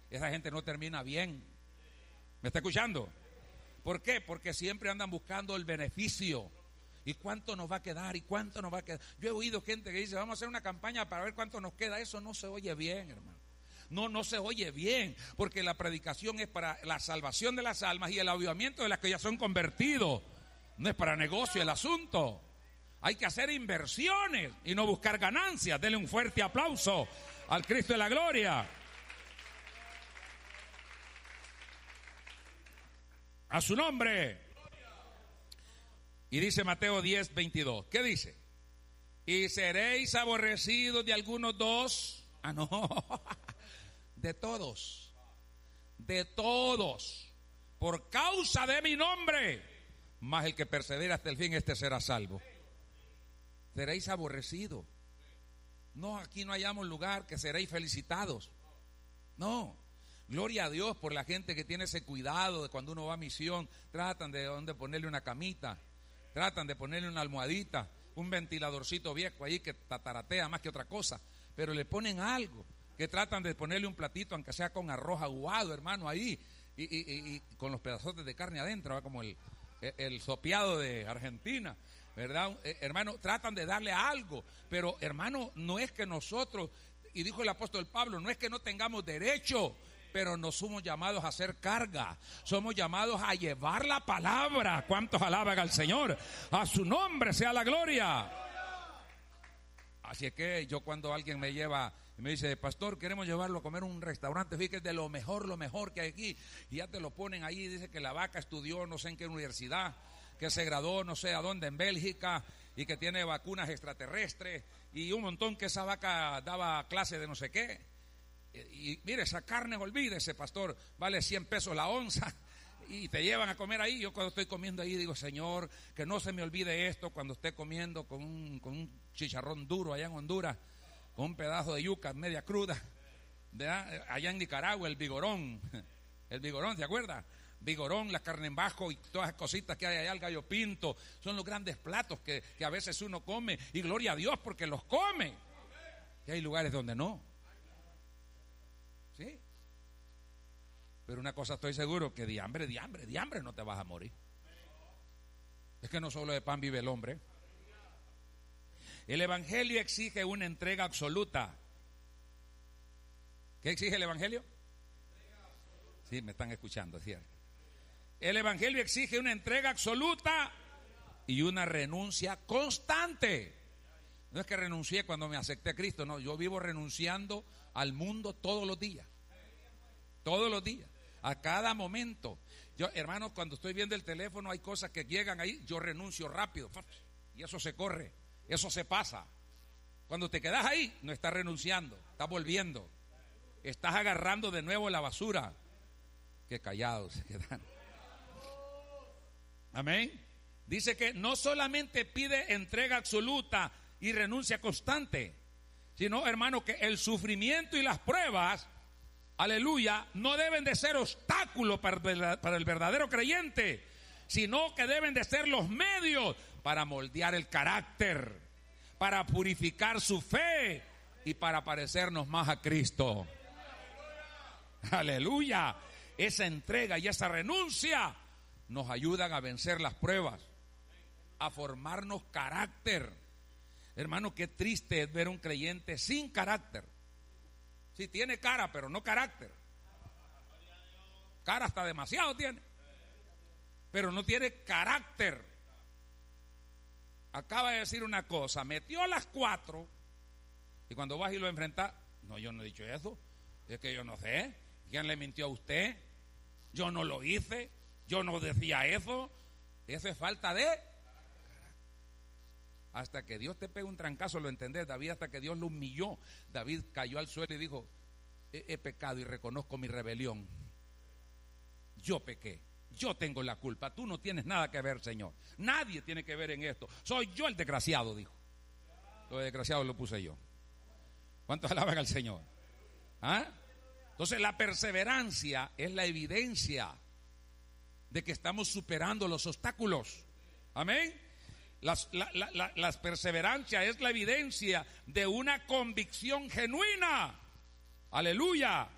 esa gente no termina bien. ¿Me está escuchando? ¿Por qué? Porque siempre andan buscando el beneficio. ¿Y cuánto nos va a quedar? ¿Y cuánto nos va a quedar? Yo he oído gente que dice, vamos a hacer una campaña para ver cuánto nos queda. Eso no se oye bien, hermano. No se oye bien, porque la predicación es para la salvación de las almas y el avivamiento de las que ya son convertidos. No es para negocio el asunto. Hay que hacer inversiones y no buscar ganancias. Denle un fuerte aplauso al Cristo de la gloria. A su nombre. Y dice Mateo 10:22. ¿Qué dice? Y seréis aborrecidos de algunos dos. Ah, no. De todos. De todos. Por causa de mi nombre. Mas el que persevera hasta el fin, este será salvo. Seréis aborrecidos. No, aquí no hallamos lugar que seréis felicitados. No. Gloria a Dios por la gente que tiene ese cuidado de cuando uno va a misión. Tratan de donde ponerle una camita. Tratan de ponerle una almohadita. Un ventiladorcito viejo ahí que tataratea más que otra cosa. Pero le ponen algo. Que tratan de ponerle un platito, aunque sea con arroz aguado, hermano, ahí. Y con los pedazotes de carne adentro, ¿verdad? Como el sopeado de Argentina, ¿verdad? Hermano, tratan de darle algo. Pero, hermano, no es que nosotros, y dijo el apóstol Pablo, no es que no tengamos derecho, pero no somos llamados a hacer carga. Somos llamados a llevar la palabra. ¿Cuántos alaban al Señor? A su nombre sea la gloria. Así es que yo cuando alguien me lleva y me dice, pastor, queremos llevarlo a comer a un restaurante, fíjate, de lo mejor que hay aquí, y ya te lo ponen ahí, dice que la vaca estudió no sé en qué universidad, que se graduó no sé a dónde en Bélgica, y que tiene vacunas extraterrestres, y un montón que esa vaca daba clase de no sé qué, y mire, esa carne, olvídese, pastor, vale 100 pesos la onza, y te llevan a comer ahí. Yo cuando estoy comiendo ahí digo, Señor, que no se me olvide esto cuando esté comiendo con un chicharrón duro allá en Honduras, con un pedazo de yuca media cruda, ¿verdad? Allá en Nicaragua, el vigorón, ¿se acuerda? Vigorón, la carne en bajo y todas las cositas que hay allá, el gallo pinto, son los grandes platos que a veces uno come, y gloria a Dios porque los come. Y hay lugares donde no. ¿Sí? Pero una cosa estoy seguro, que de hambre no te vas a morir. Es que no solo de pan vive el hombre. El Evangelio exige una entrega absoluta. ¿Qué exige el Evangelio? Sí, me están escuchando, ¿cierto? El Evangelio exige una entrega absoluta y una renuncia constante. No es que renuncié cuando me acepté a Cristo, no, yo vivo renunciando al mundo todos los días. Todos los días, a cada momento. Yo, hermanos, cuando estoy viendo el teléfono hay cosas que llegan ahí, yo renuncio rápido. Y eso se corre, eso se pasa. Cuando te quedas ahí, no estás renunciando, estás volviendo. Estás agarrando de nuevo la basura. Qué callados se quedan. Amén. Dice que no solamente pide entrega absoluta y renuncia constante, sino, hermano, que el sufrimiento y las pruebas, aleluya, no deben de ser obstáculos para el verdadero creyente, sino que deben de ser los medios para moldear el carácter, para purificar su fe y para parecernos más a Cristo. Aleluya. Esa entrega y esa renuncia nos ayudan a vencer las pruebas, a formarnos carácter. Hermano, qué triste es ver un creyente sin carácter. Sí, tiene cara, pero no carácter. Cara hasta demasiado tiene, pero no tiene carácter. Acaba de decir una cosa, metió a las 4 y cuando vas y lo enfrentas, no, yo no he dicho eso, es que yo no sé, ¿quién le mintió a usted? Yo no lo hice, yo no decía eso. Eso es falta de carácter. Hasta que Dios te pega un trancazo, lo entendés. David, hasta que Dios lo humilló, David cayó al suelo y dijo, he pecado y reconozco mi rebelión. Yo pequé, yo tengo la culpa, tú no tienes nada que ver, Señor. Nadie tiene que ver en esto, soy yo el desgraciado, dijo. Lo desgraciado lo puse yo. ¿Cuántos alaban al Señor? ¿Ah? Entonces la perseverancia es la evidencia de que estamos superando los obstáculos. Amén. La perseverancia es la evidencia de una convicción genuina. Aleluya.